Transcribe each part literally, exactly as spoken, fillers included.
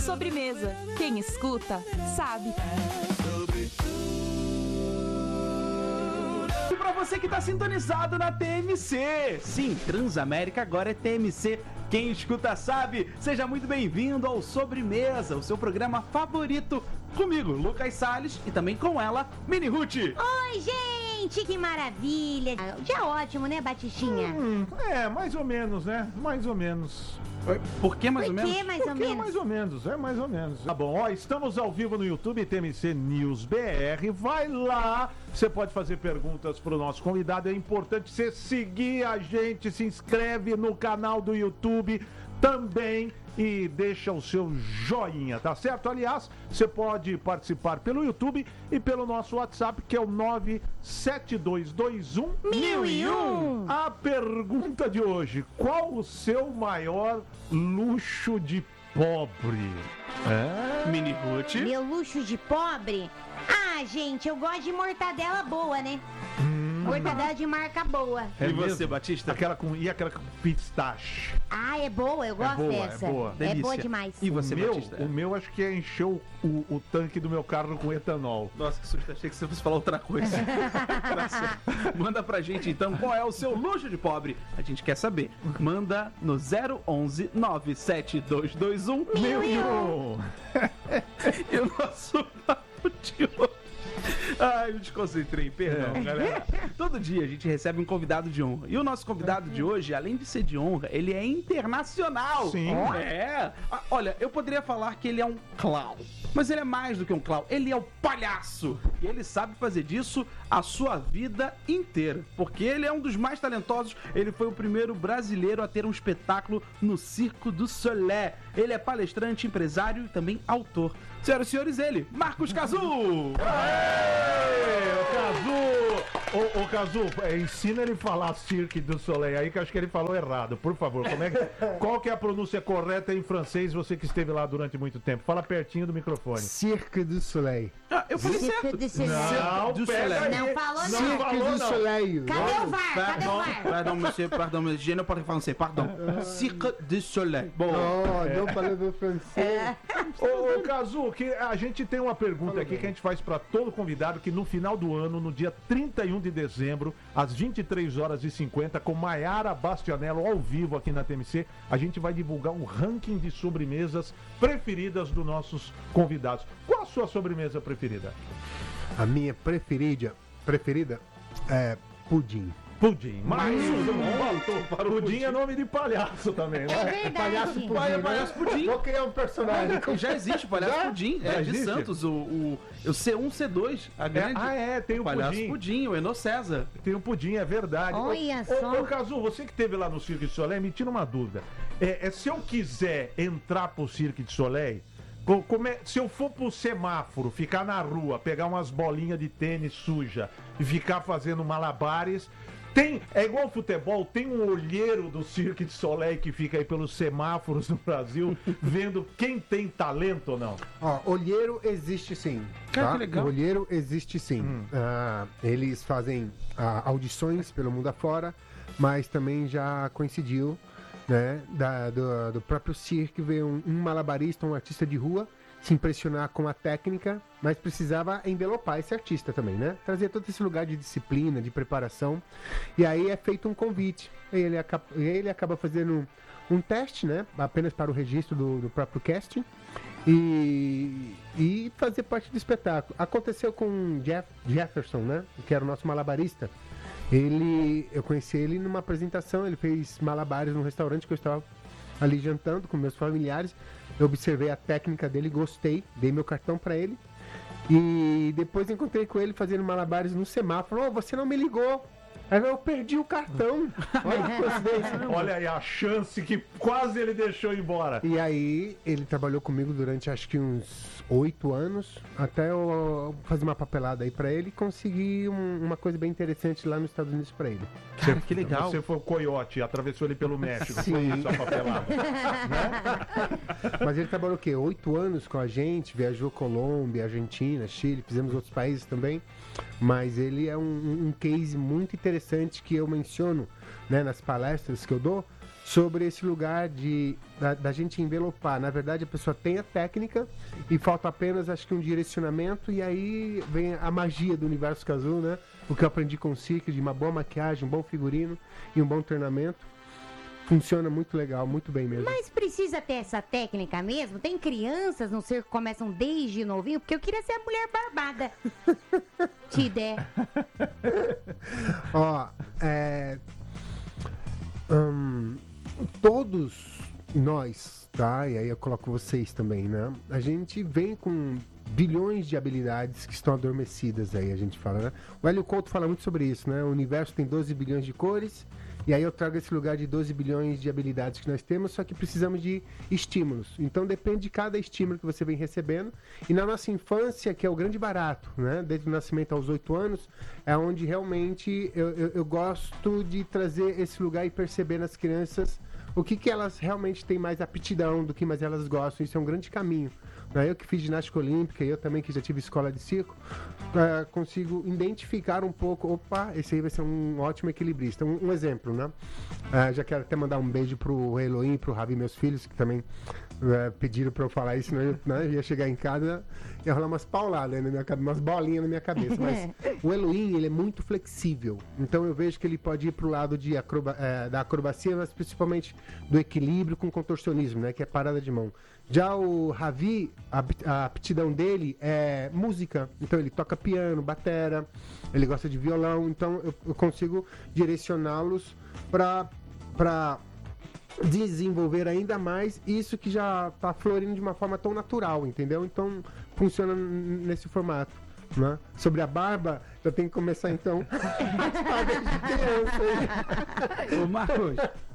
Sobremesa. Quem escuta, sabe. E pra você que tá sintonizado na T M C, sim, Transamérica agora é T M C. Quem escuta sabe. Seja muito bem-vindo ao Sobremesa, o seu programa favorito. Comigo, Lucas Salles, e também com ela, Mini Ruth. Oi, gente, que maravilha. Dia ótimo, né, Batistinha? Hum, é, mais ou menos, né? Mais ou menos. Por que mais Por ou menos? que mais ou Porque é menos? mais ou menos, é mais ou menos. Tá bom, ó, estamos ao vivo no YouTube, T M C News B R. Vai lá, você pode fazer perguntas pro nosso convidado. É importante você seguir a gente, se inscreve no canal do YouTube também e deixa o seu joinha, tá certo? Aliás, você pode participar pelo YouTube e pelo nosso WhatsApp, que é o nove sete dois dois um Mil e um. A pergunta de hoje: qual o seu maior luxo de pobre? É? Mini Ruth. Meu luxo de pobre? Ah, gente, eu gosto de mortadela boa, né? Hum. Mortadela de marca boa. É E você, mesmo? Batista? Aquela com, e aquela com pistache? Ah, é boa, eu gosto boa, é dessa. boa. É Delícia. boa demais. E você, o meu, Batista? o meu acho que é encher o, o, o tanque do meu carro com etanol. Nossa, que susto, achei que você fosse falar outra coisa. Manda pra gente então qual é o seu luxo de pobre. A gente quer saber. Manda no zero onze nove sete dois dois um Mil e um. E o nosso papo de hoje. Ai, me desconcentrei, perdão, É. galera. Todo dia a gente recebe um convidado de honra. E o nosso convidado de hoje, além de ser de honra, ele é internacional. Sim. É. Ah, olha, eu poderia falar que ele é um clown. Mas ele é mais do que um clown. Ele é o palhaço. E ele sabe fazer disso a sua vida inteira. Porque ele é um dos mais talentosos. Ele foi o primeiro brasileiro a ter um espetáculo no Circo du Soleil. Ele é palestrante, empresário e também autor. Senhoras e senhores, ele, Marcos Cazu! Ei, o Cazu! Ô, ô Cazu, é, ensina ele a falar Cirque du Soleil aí, que eu acho que ele falou errado, por favor. Como é que, qual que é a pronúncia correta em francês, você que esteve lá durante muito tempo? Fala pertinho do microfone. Cirque du Soleil. Ah, eu falei Cirque certo. du Soleil. Não, du pega Soleil. aí. Não falou Não não. Cirque falou, du não. Soleil. Cadê o V A R? Cadê o Pardon, V A R? pardon, monsieur, pardon, monsieur, je ne parle français, pardon. Cirque du Soleil. Bom, Oh, não falando francês. Ô, ô Cazu, que a gente tem uma pergunta aqui que a gente faz pra todo convidado, que no final do ano, no dia trinta e um de dezembro, às vinte e três horas e cinquenta, com Maiara Bastianello ao vivo aqui na T M C, a gente vai divulgar um ranking de sobremesas preferidas dos nossos convidados. Qual a sua sobremesa preferida? A minha preferida, preferida é pudim. Pudim. Mais um. voltou para o Pudim é nome de palhaço também, É né? verdade. Palhaço pudim, Pai, é né? palhaço pudim. Vou criar um personagem. Já existe o Palhaço Já? Pudim, é Já de existe? Santos, o, o, o C um, C dois, a grande. Ah, é, tem o Palhaço pudim. Pudim, o Eno César. Tem um pudim, é verdade. Olha ô, só. Ô, ô Cazu, você que esteve lá no Cirque de Soleil, me tira uma dúvida. É, é, se eu quiser entrar pro Cirque de Soleil, co- como é- se eu for pro semáforo, ficar na rua, pegar umas bolinhas de tênis suja e ficar fazendo malabares... Tem, é igual futebol, tem um olheiro do Cirque de Soleil que fica aí pelos semáforos no Brasil, vendo quem tem talento ou não. Ó, olheiro existe sim. Cara, tá? que legal. Olheiro existe sim. Ah, eles fazem ah, audições pelo mundo afora, mas também já coincidiu, né, da- do, do próprio circo ver um, um malabarista, um artista de rua, se impressionar com a técnica, mas precisava envelopar esse artista também, né? Trazer todo esse lugar de disciplina, de preparação. E aí é feito um convite. E ele acaba, ele acaba fazendo um teste, né? Apenas para o registro do, do próprio casting. E, e fazer parte do espetáculo. Aconteceu com Jeff, Jefferson, né? Que era o nosso malabarista. Ele, eu conheci ele numa apresentação, ele fez malabares num restaurante que eu estava ali jantando com meus familiares. Eu observei a técnica dele, gostei, dei meu cartão pra ele. E depois encontrei com ele fazendo malabares no semáforo. Oh, você não me ligou. Aí eu perdi o cartão. Olha que coincidência. Olha aí a chance que quase ele deixou embora. E aí ele trabalhou comigo durante acho que uns oito anos, até eu fazer uma papelada aí pra ele e conseguir um- uma coisa bem interessante lá nos Estados Unidos pra ele. Cara, que legal. Você foi o coiote, atravessou ele pelo México. Sim. Foi isso a papelada. Mas ele trabalhou o quê? Oito anos com a gente, viajou Colômbia, Argentina, Chile, fizemos outros países também. Mas ele é um, um case muito interessante que eu menciono, né, nas palestras que eu dou sobre esse lugar de da, da gente envelopar. Na verdade, a pessoa tem a técnica e falta apenas, acho que, um direcionamento, e aí vem a magia do Universo Cazul, né? O que eu aprendi com o circo, de uma boa maquiagem, um bom figurino e um bom treinamento. Funciona muito legal, muito bem mesmo. Mas precisa ter essa técnica mesmo? Tem crianças no circo que começam desde novinho? Porque eu queria ser a mulher barbada. Te ideia. Ó, é... Hum, todos nós, tá? E aí eu coloco vocês também, né? A gente vem com bilhões de habilidades que estão adormecidas aí, a gente fala, né? O Hélio Couto fala muito sobre isso, né? O universo tem doze bilhões de cores, e aí eu trago esse lugar de doze bilhões de habilidades que nós temos, só que precisamos de estímulos. Então depende de cada estímulo que você vem recebendo. E na nossa infância, que é o grande barato, né? Desde o nascimento aos oito anos, é onde realmente eu, eu, eu gosto de trazer esse lugar e perceber nas crianças o que, que elas realmente têm mais aptidão, do que mais elas gostam. Isso é um grande caminho. Eu que fiz ginástica olímpica, eu também que já tive escola de circo, uh, consigo identificar um pouco, opa, esse aí vai ser um ótimo equilibrista. Um, um exemplo, né? Uh, já quero até mandar um beijo pro Elohim, pro Ravi, meus filhos, que também uh, pediram pra eu falar isso, senão eu, né, eu ia chegar em casa e ia rolar umas pauladas na minha cabeça, umas bolinhas na minha cabeça. Mas o Elohim, ele é muito flexível, então eu vejo que ele pode ir pro lado de acroba, uh, da acrobacia, mas principalmente do equilíbrio com contorcionismo, né? Que é parada de mão. Já o Ravi, a, a aptidão dele é música, então ele toca piano, batera, ele gosta de violão, então eu, eu consigo direcioná-los para desenvolver ainda mais isso que já está florindo de uma forma tão natural, entendeu? Então funciona nesse formato. Né? Sobre a barba, eu tenho que começar então a desde criança. Ô Marcos,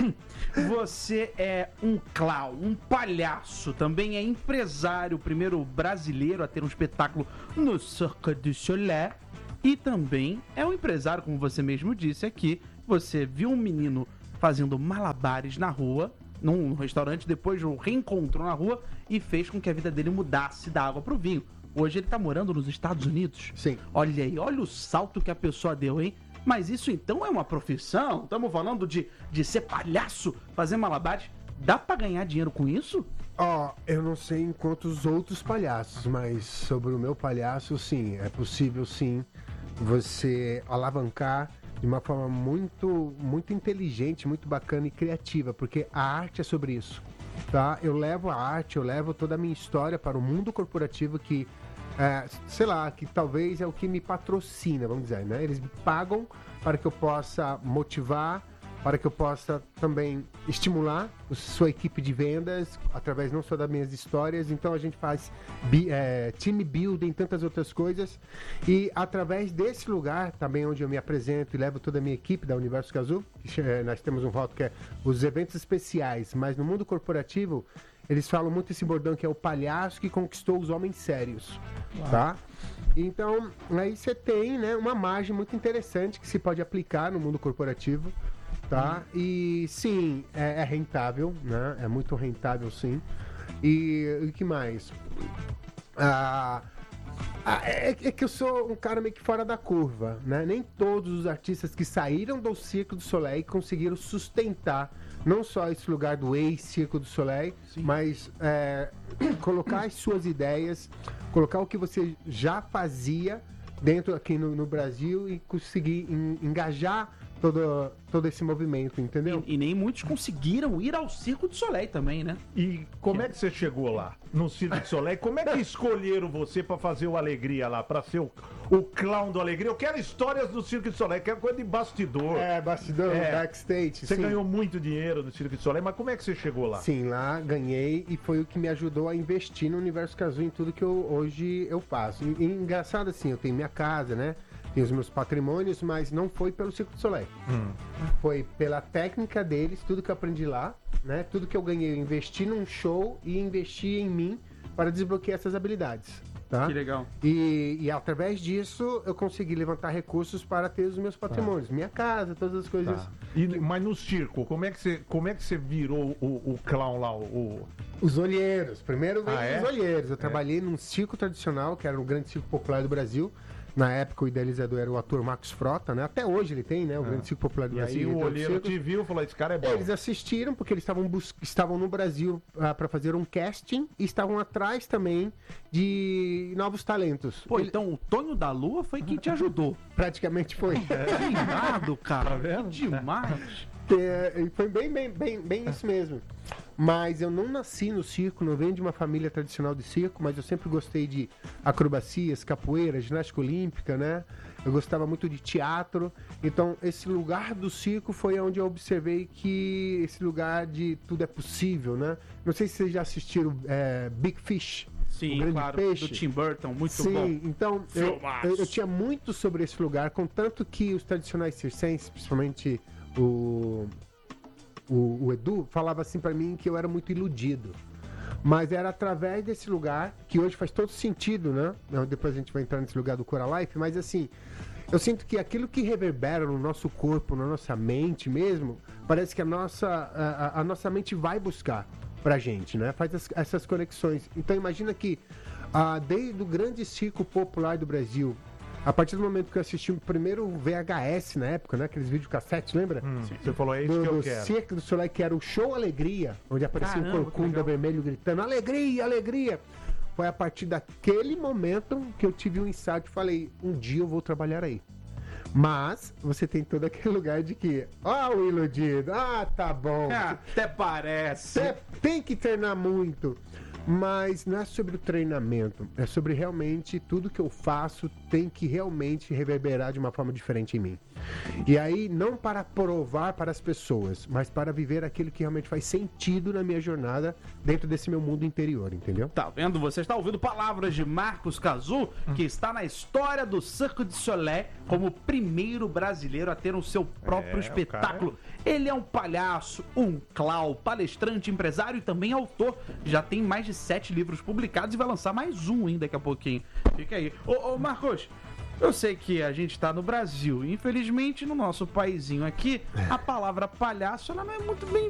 você é um clown, um palhaço, também é empresário, o primeiro brasileiro a ter um espetáculo no Cirque du Soleil, e também é um empresário, como você mesmo disse aqui. Você viu um menino fazendo malabares na rua, num restaurante, depois o reencontrou na rua e fez com que a vida dele mudasse da água pro vinho. Hoje ele tá morando nos Estados Unidos. Sim. Olha aí, olha o salto que a pessoa deu, hein? Mas isso então é uma profissão? Estamos falando de, de ser palhaço, fazer malabares. Dá pra ganhar dinheiro com isso? Ó, oh, eu não sei em quantos outros palhaços, mas sobre o meu palhaço, sim. É possível, sim, você alavancar de uma forma muito, muito inteligente, muito bacana e criativa, porque a arte é sobre isso. Tá? Eu levo a arte, eu levo toda a minha história para o mundo corporativo que, é, sei lá, que talvez é o que me patrocina, vamos dizer, né? Eles me pagam para que eu possa motivar, para que eu possa também estimular a sua equipe de vendas, através não só das minhas histórias. Então a gente faz é, team building e tantas outras coisas. E através desse lugar, também onde eu me apresento e levo toda a minha equipe da Universo Cazul, é, nós temos um voto que é os eventos especiais, mas no mundo corporativo, eles falam muito esse bordão que é o palhaço que conquistou os homens sérios. Uau. Tá? Então, aí você tem, né, uma margem muito interessante que se pode aplicar no mundo corporativo. Tá? E sim, é, é rentável, né? É muito rentável, sim. E o que mais? Ah, ah, é, é que eu sou um cara meio que fora da curva, né? Nem todos os artistas que saíram do Cirque du Soleil conseguiram sustentar não só esse lugar do ex-Cirque du Soleil, sim, mas é, colocar as suas ideias, colocar o que você já fazia dentro aqui no, no Brasil e conseguir en, engajar Todo, todo esse movimento, entendeu? E, e nem muitos conseguiram ir ao Cirque du Soleil também, né? E como é que você chegou lá, no Cirque du Soleil? Como é que escolheram você pra fazer o Alegria lá, pra ser o, o clown do Alegria? Eu quero histórias do Cirque du Soleil, quero coisa de bastidor. É, bastidor, é, backstage. Você sim. ganhou muito dinheiro no Cirque du Soleil, mas como é que você chegou lá? Sim, lá ganhei e foi o que me ajudou a investir no Universo Cazul em tudo que eu, hoje eu faço. E, e engraçado assim, eu tenho minha casa, né? Tenho os meus patrimônios, mas não foi pelo Cirque du Soleil. Hum. Foi pela técnica deles, tudo que eu aprendi lá, né? Tudo que eu ganhei, eu investi num show e investi em mim para desbloquear essas habilidades. Tá? Que legal. E, e através disso eu consegui levantar recursos para ter os meus patrimônios, tá. Minha casa, todas as coisas. Tá. E, mas no circo, como é que você, como é que você virou o, o clown lá? O... Os olheiros. Primeiro veio ah, é? os olheiros. Eu é. trabalhei num circo tradicional, que era um grande circo popular do Brasil. Na época, o idealizador era o ator Marcos Frota, né? Até hoje ele tem, né? O É. Grande Circo Popular do E Brasil. aí o Então, olheiro circo- te viu e falou, esse cara é bom. Eles assistiram porque eles estavam, bus- estavam no Brasil para fazer um casting e estavam atrás também de novos talentos. Pô, Ele- então o Tonho da Lua foi quem te ajudou. Praticamente foi. Que irado, cara. Tá vendo? Que demais. É, e foi bem, bem, bem, bem isso mesmo. Mas eu não nasci no circo, não venho de uma família tradicional de circo, mas eu sempre gostei de acrobacias, capoeira, ginástica olímpica, né? Eu gostava muito de teatro. Então, esse lugar do circo foi onde eu observei que esse lugar de tudo é possível, né? Não sei se vocês já assistiram é, Big Fish. O Sim, Grande claro. Peixe. Do Tim Burton, muito Sim, bom. então eu, Filmaço. eu, eu tinha muito sobre esse lugar, contanto que os tradicionais circenses, principalmente o, o, o Edu, falava assim pra mim que eu era muito iludido. Mas era através desse lugar, que hoje faz todo sentido, né? Depois a gente vai entrar nesse lugar do Cora Life, mas assim, eu sinto que aquilo que reverbera no nosso corpo, na nossa mente mesmo, parece que a nossa, a, a nossa mente vai buscar pra gente, né? Faz as- essas conexões. Então imagina que ah, desde o grande circo popular do Brasil, a partir do momento que eu assisti o primeiro V H S na época, né? Aqueles videocassetes, lembra? Hum, você falou, é isso do, que eu do quero. Cirque do Soleil, que era o Show Alegria, onde aparecia Caramba, um que corcunda legal. vermelho gritando alegria, alegria. Foi a partir daquele momento que eu tive um insight e falei, um dia eu vou trabalhar aí. Mas você tem todo aquele lugar de que, ó, o iludido, ah, tá bom. Ah, até parece. Você tem que treinar muito. Mas não é sobre o treinamento, é sobre realmente tudo que eu faço tem que realmente reverberar de uma forma diferente em mim. E aí, não para provar para as pessoas, mas para viver aquilo que realmente faz sentido na minha jornada dentro desse meu mundo interior, entendeu? Tá vendo? Você está ouvindo palavras de Marcos Cazu, que está na história do Cirque du Soleil como o primeiro brasileiro a ter o seu próprio É, o espetáculo. Ele é um palhaço, um clown, palestrante, empresário e também autor. Já tem mais de sete livros publicados e vai lançar mais um ainda daqui a pouquinho. Fica aí. Ô, ô Marcos, eu sei que a gente tá no Brasil. Infelizmente, no nosso paizinho aqui, a palavra palhaço ela não é muito bem